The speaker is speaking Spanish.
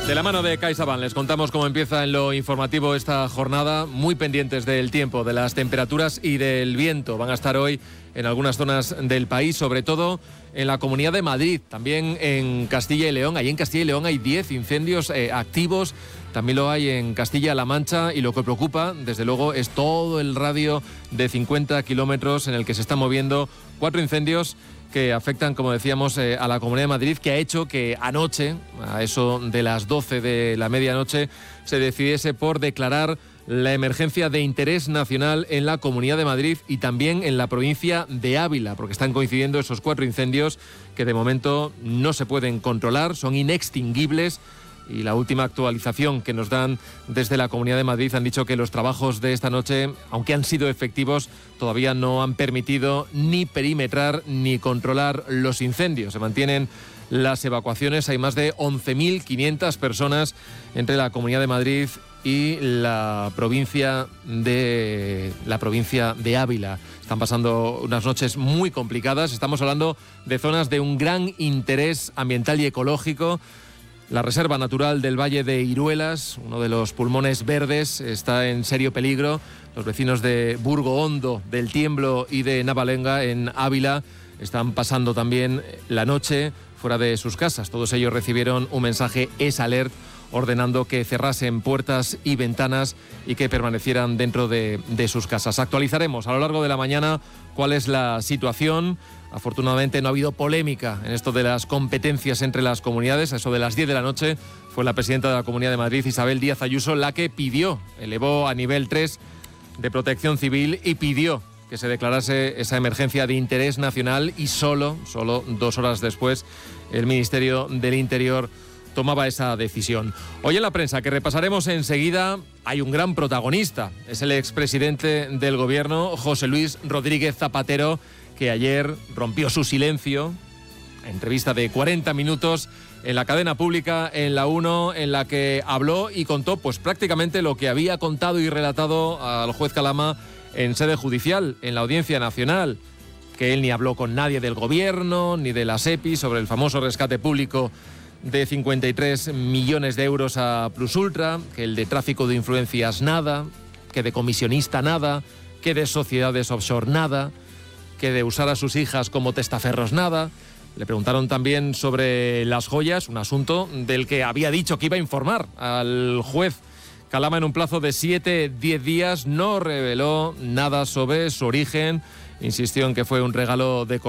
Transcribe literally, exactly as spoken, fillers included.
De la mano de CaixaBank les contamos cómo empieza en lo informativo esta jornada, muy pendientes del tiempo, de las temperaturas y del viento. Van a estar hoy en algunas zonas del país, sobre todo en la Comunidad de Madrid, también en Castilla y León. Allí en Castilla y León hay diez incendios eh, activos, también lo hay en Castilla-La Mancha, y lo que preocupa, desde luego, es todo el radio de cincuenta kilómetros en el que se están moviendo cuatro incendios que afectan, como decíamos, eh, a la Comunidad de Madrid, que ha hecho que anoche, a eso de las doce de la medianoche, se decidiese por declarar la emergencia de interés nacional en la Comunidad de Madrid y también en la provincia de Ávila, porque están coincidiendo esos cuatro incendios que de momento no se pueden controlar, son inextinguibles. Y la última actualización que nos dan desde la Comunidad de Madrid han dicho que los trabajos de esta noche, aunque han sido efectivos, todavía no han permitido ni perimetrar ni controlar los incendios. Se mantienen las evacuaciones, hay más de once mil quinientas personas entre la Comunidad de Madrid y la provincia de la provincia de Ávila. Están pasando unas noches muy complicadas. Estamos hablando de zonas de un gran interés ambiental y ecológico. La Reserva Natural del Valle de Iruelas, uno de los pulmones verdes, está en serio peligro. Los vecinos de Burgo Hondo, del Tiemblo y de Navalenga, en Ávila, están pasando también la noche fuera de sus casas. Todos ellos recibieron un mensaje S Alert ordenando que cerrasen puertas y ventanas y que permanecieran dentro de, de sus casas. Actualizaremos a lo largo de la mañana cuál es la situación. Afortunadamente no ha habido polémica en esto de las competencias entre las comunidades. A eso de las diez de la noche fue la presidenta de la Comunidad de Madrid, Isabel Díaz Ayuso, la que pidió, elevó a nivel tres de protección civil y pidió que se declarase esa emergencia de interés nacional, y solo, solo dos horas después el Ministerio del Interior tomaba esa decisión. Hoy en la prensa, que repasaremos enseguida, hay un gran protagonista. Es el expresidente del Gobierno, José Luis Rodríguez Zapatero, que ayer rompió su silencio, entrevista de cuarenta minutos en la cadena pública, en la uno, en la que habló y contó pues prácticamente lo que había contado y relatado al juez Calama en sede judicial, en la Audiencia Nacional, que él ni habló con nadie del Gobierno ni de la SEPI sobre el famoso rescate público de cincuenta y tres millones de euros a Plusultra, que el de tráfico de influencias nada, que de comisionista nada, que de sociedades offshore nada, que de usar a sus hijas como testaferros nada. Le preguntaron también sobre las joyas, un asunto del que había dicho que iba a informar al juez Calama en un plazo de siete a diez días. No reveló nada sobre su origen, insistió en que fue un regalo de